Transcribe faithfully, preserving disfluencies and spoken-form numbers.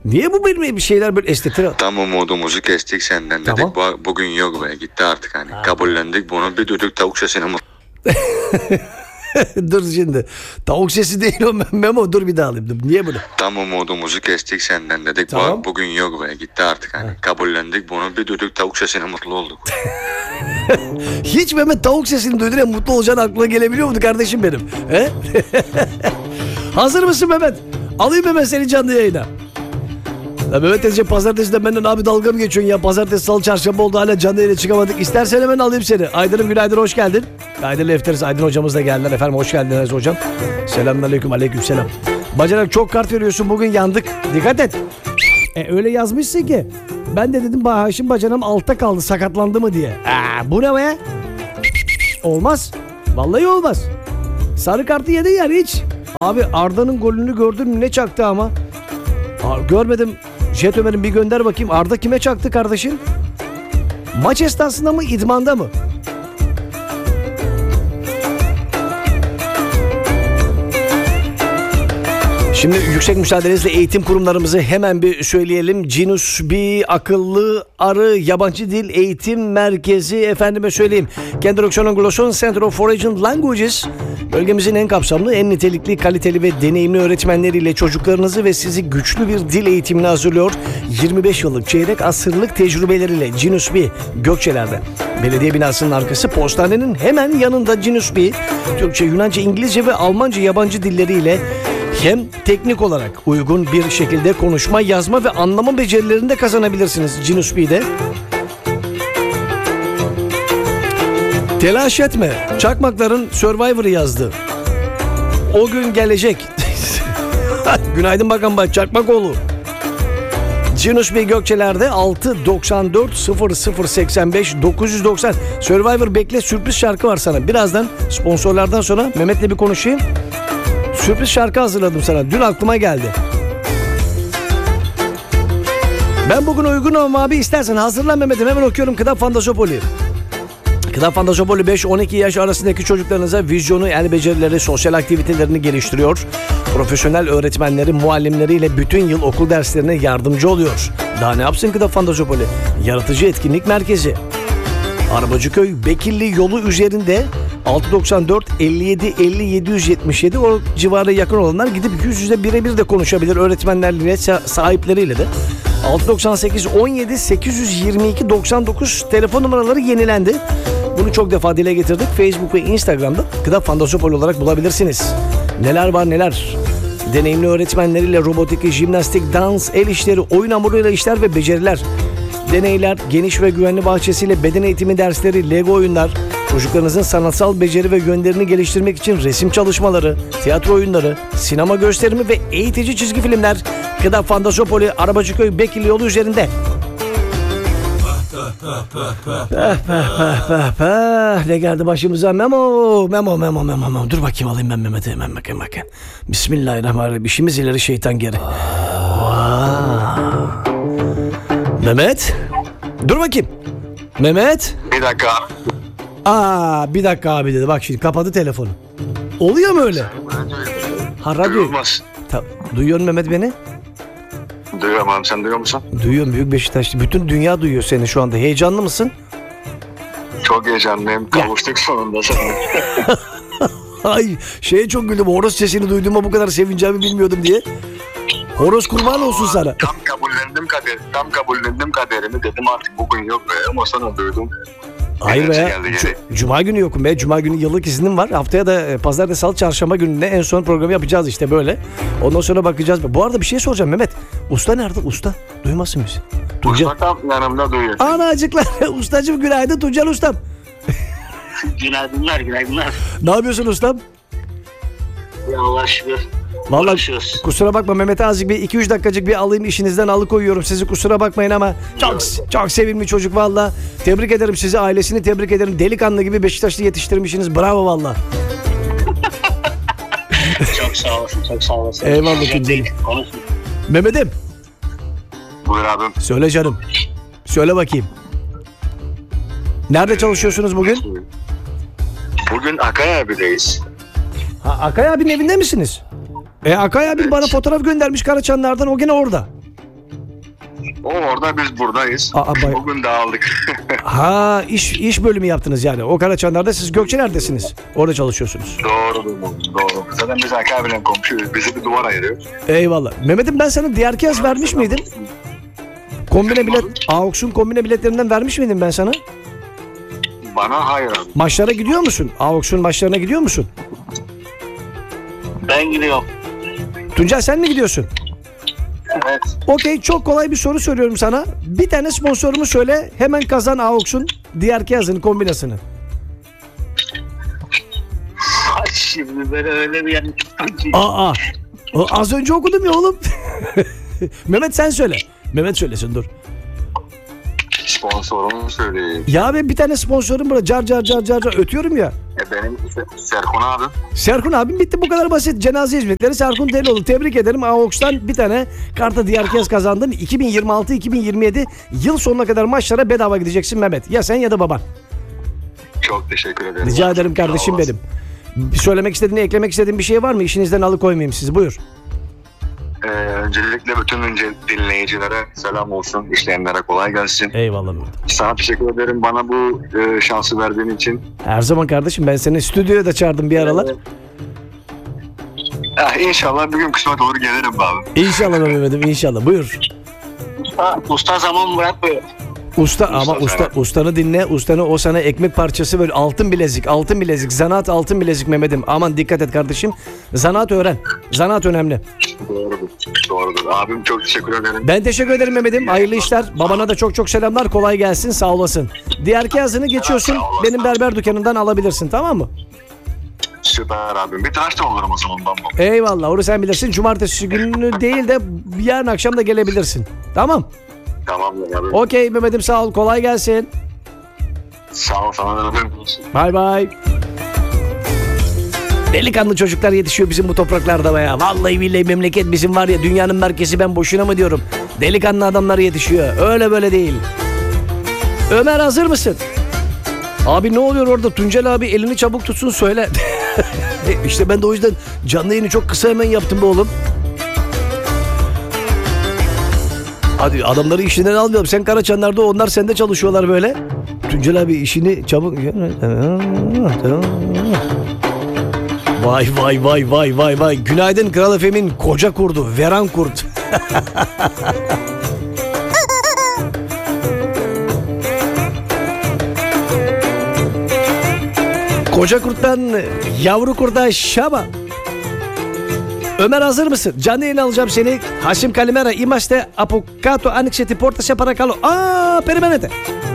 Niye bu benim bir şeyler böyle estetik? Tam umudumuzu kestik senden dedik. Tamam. Bu- Bugün yok be, gitti artık hani. Kabullendik bunu, bir düdük tavuk sesine mutlu Dur şimdi. Tavuk sesi değil o Memo. Dur bir daha alayım. Dur. Niye bunu? Tam umudumuzu kestik senden dedik. Bu- Tamam. Bugün yok be, gitti artık hani. Kabullendik bunu, bir düdük tavuk sesine mutlu olduk. Hiç Mehmet tavuk sesini duyduğunda mutlu olacağın aklına gelebiliyor muydu kardeşim benim? He? Hazır mısın Mehmet? Alayım Mehmet seni canlı yayına. Ya Mehmet Ezce pazartesi de benden abi dalga mı geçiyorsun ya? Pazartesi, salı, çarşamba oldu hala canlı yayına çıkamadık. İstersen hemen alayım seni. Aydın'ım günaydın, hoş geldin. Aydın Lefteriz, Aydın hocamız da geldiler efendim. Hoş geldiniz hocam. Selamünaleyküm, aleykümselam. Bacanak çok kart veriyorsun bugün, yandık. Dikkat et. E öyle yazmışsın ki. Ben de dedim Haşim bacanam altta kaldı, sakatlandı mı diye. Aa, bu ne be? Olmaz. Vallahi olmaz. Sarı kartı yedin yani hiç. Abi Arda'nın golünü gördün mü, ne çaktı ama? Aa, görmedim. Jet Ömer'in bir gönder bakayım. Arda kime çaktı kardeşim? Maç esnasında mı, idmanda mı? Şimdi yüksek müsaadenizle eğitim kurumlarımızı hemen bir söyleyelim. Cinus B akıllı arı yabancı dil eğitim merkezi, efendime söyleyeyim. Kendroxon Gloson Center of Foreign Languages bölgemizin en kapsamlı, en nitelikli, kaliteli ve deneyimli öğretmenleriyle çocuklarınızı ve sizi güçlü bir dil eğitimine hazırlıyor. yirmi beş yıllık, çeyrek asırlık tecrübeleriyle Cinus B Gökçeler'de. Belediye binasının arkası, postanenin hemen yanında Cinus B. Türkçe, Yunanca, İngilizce ve Almanca yabancı dilleriyle hem teknik olarak uygun bir şekilde konuşma, yazma ve anlama becerilerini de kazanabilirsiniz Cinus B'de. Telaş etme. Çakmakların Survivor'ı yazdı. O gün gelecek. Günaydın bakan bay Çakmakoğlu. Cinus B Gökçeler'de altı doksan dört sıfır sıfır seksen beş dokuz yüz doksan. Survivor bekle, sürpriz şarkı var sana. Birazdan sponsorlardan sonra Mehmet'le bir konuşayım. Sürpriz şarkı hazırladım sana. Dün aklıma geldi. Ben bugün uygunum abi, istersen hazırlan Mehmet'im. Hemen okuyorum. Kıdap Fandasopoli. Kıdap Fandasopoli beş on iki yaş arasındaki çocuklarınıza vizyonu, el becerileri, sosyal aktivitelerini geliştiriyor. Profesyonel öğretmenleri, muallimleriyle bütün yıl okul derslerine yardımcı oluyor. Daha ne yapsın Kıdap Fandasopoli? Yaratıcı etkinlik merkezi. Arabacıköy Bekirli yolu üzerinde altı doksan dört elli yedi elli yedi yüz yetmiş yedi, o civara yakın olanlar gidip yüz yüze birebir de konuşabilir öğretmenlerle, sahipleriyle de. altı doksan sekiz on yedi sekiz yüz yirmi iki doksan dokuz telefon numaraları yenilendi. Bunu çok defa dile getirdik. Facebook ve Instagram'da Kıdap Fandasopoli olarak bulabilirsiniz. Neler var neler. Deneyimli öğretmenleriyle robotik, jimnastik, dans, el işleri, oyun hamuruyla işler ve beceriler. Deneyler, geniş ve güvenli bahçesiyle beden eğitimi dersleri, Lego oyunlar, çocuklarınızın sanatsal beceri ve yönlerini geliştirmek için resim çalışmaları, tiyatro oyunları, sinema gösterimi ve eğitici çizgi filmler. Kıdap Fandasopoli, Arabacıköy Bekirli yolu üzerinde. Ne geldi başımıza? Memo, memo, memo, memo, memo. Dur bakayım, alayım ben Mehmet'i hemen, bakayım bakayım. Bismillahirrahmanirrahim. İşimiz ileri, şeytan geri. Mehmet. Dur bakayım. Mehmet. Bir dakika. Aa, bir dakika abi dedi. Bak şimdi kapadı telefonu. Oluyor mu öyle? Ha, radyo. Duyulmaz. Ta- Duyuyor Mehmet beni? Duyuyorum abi, sen duyuyor musun? Duyuyorum, Büyük Beşiktaşlı. Bütün dünya duyuyor seni şu anda. Heyecanlı mısın? Çok heyecanlıyım. Kavuştuk sonunda seninle. Ay, şeye çok güldüm. Horoz sesini duyduğuma bu kadar sevineceğimi bilmiyordum diye. Horoz kurban olsun sana. Tam kabullendim kader, tam kabullendim kaderimi, dedim artık bugün yok be, ama sana duydum. Hayır be. Geldi, C- Cuma günü yokum be. Cuma günü yıllık iznim var. Haftaya da e, pazartesi, salı, çarşamba gününde en son programı yapacağız işte böyle. Ondan sonra bakacağız. Bu arada bir şey soracağım Mehmet. Usta nerede? Usta. Duymasın bizi. Usta tam yanımda duyuyor. Anacıklar. Ustacığım günaydın. Tuncel ustam. Günaydınlar, günaydınlar. Ne yapıyorsun ustam? Ya Allah şükür. Vallahi Uğraşıyoruz. kusura bakma Mehmet, azıcık bir iki üç dakikacık bir alayım, işinizden alıkoyuyorum sizi, kusura bakmayın ama çok çok sevimli çocuk valla. Tebrik ederim sizi, ailesini tebrik ederim. Delikanlı gibi Beşiktaşlı yetiştirmişsiniz, bravo valla. Çok sağ olasın, çok sağ olasın. Eyvallah Tuncel'im. Mehmet'im. Buyur abim. Söyle canım. Söyle bakayım. Nerede çalışıyorsunuz bugün? Bugün Akay abideyiz. Ha, Akay abinin evinde misiniz? E Akay abi Evet. bana fotoğraf göndermiş Karaçanlar'dan, o gene orada. O orada biz buradayız. Aa, bay- Bugün dağıldık. Ha iş iş bölümü yaptınız yani. O Karaçanlar'da siz Gökçeler'desiniz. Orada çalışıyorsunuz. Doğru doğru. Zaten biz Hakkı abiyle komşuyuz. Bizi bir duvar ayırıyor. Eyvallah. Mehmet'im ben sana diğer kez vermiş miydim? Kombine bilet, Aux'un kombine biletlerinden vermiş miydim ben sana? Bana hayır abi. Maçlara gidiyor musun? Aux'un maçlarına gidiyor musun? Ben gidiyorum. Tuncay sen mi gidiyorsun? Evet. Okey, çok kolay bir soru soruyorum sana. Bir tane sponsorumu söyle, hemen kazan Aux'un diğer yazın kombinasını. Ay, şimdi böyle öyle bir yani. Aa, o az önce okudum ya oğlum. Mehmet sen söyle. Mehmet söylesin dur. Sponsorumu söyleyeyim. Ya ben bir tane sponsorum burada car car car car car ötüyorum ya. E benim Serkun abi. Serkun abim bitti, bu kadar basit. Cenaze hizmetleri Serkun Teloğlu. Tebrik ederim. Aux'tan bir tane kartı diğer kez kazandın. iki bin yirmi altı iki bin yirmi yedi yıl sonuna kadar maçlara bedava gideceksin Mehmet. Ya sen ya da baban. Çok teşekkür ederim. Rica ederim kardeşim Sağ olasın. benim. Bir söylemek istediğin, eklemek istediğin bir şey var mı? İşinizden alıkoymayayım sizi. Buyur. Ee, öncelikle bütün önce dinleyicilere selam olsun. İşleyenlere kolay gelsin. Eyvallah Mehmet. Sana teşekkür ederim bana bu e, şansı verdiğin için. Her zaman kardeşim, ben seni stüdyoya da çağırdım bir aralar. Ah, inşallah bir gün kısmet olur gelirim abi. İnşallah Mehmet'im, inşallah. Buyur. Usta, usta zaman bırakmıyor. Usta ama Usta usta sana. ustanı dinle. Ustanı, o sana ekmek parçası, böyle altın bilezik, altın bilezik, zanaat altın bilezik Mehmet'im. Aman dikkat et kardeşim. Zanaat öğren. Zanaat önemli. Doğrudur. Doğrudur. Abim çok teşekkür ederim. Ben teşekkür ederim Mehmet'im. Hayırlı işler. Babana da çok çok selamlar. Kolay gelsin. Sağ olasın. Diğer kağıdını geçiyorsun. Sağ olasın. Benim berber dükkanından alabilirsin. Tamam mı? Süper abim. Bir tıraş da olurum o zaman ben bu. Eyvallah. Onu sen bilirsin. Cumartesi günü değil de yarın akşam da gelebilirsin. Tamam. Tamamdır abi. Okey Mehmet'im, sağ ol. Kolay gelsin. Sağ ol sana da öpüyorum. Bay bay. Delikanlı çocuklar yetişiyor bizim bu topraklarda be ya. Vallahi billahi memleket bizim var ya, dünyanın merkezi, ben boşuna mı diyorum. Delikanlı adamlar yetişiyor. Öyle böyle değil. Ömer hazır mısın? Abi ne oluyor orada? Tuncel abi elini çabuk tutsun söyle. İşte ben de o yüzden canlı yayını çok kısa hemen yaptım be oğlum. Hadi adamları işinden almayalım. Sen Karaçanlar'da, onlar sende çalışıyorlar böyle. Tuncel abi işini çabuk... Vay vay vay vay vay vay. Günaydın Kral Efem'in koca kurdu. Veran kurt. Koca kurttan yavru kurda şaba. Ömer hazır mısın? Canlı yayın alacağım seni. Hasim Kalimera, imaste apocato anixeti porta separa calo. Aa, perimenete.